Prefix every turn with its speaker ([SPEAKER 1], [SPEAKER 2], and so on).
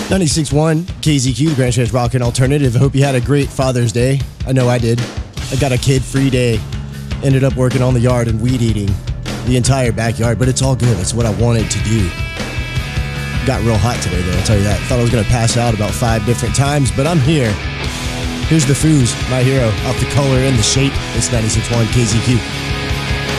[SPEAKER 1] 96.1 KZQ, the Grand Chance Rock and Alternative. I hope you had a great Father's Day. I know I did. I got a kid-free day. Ended up working on the yard and weed eating the entire backyard, but it's all good. It's what I wanted to do. Got real hot today, though, I'll tell you that. Thought I was going to pass out about 5 different times, but I'm here. Here's the Foos, my hero, off the color and the shape. It's 96.1 KZQ.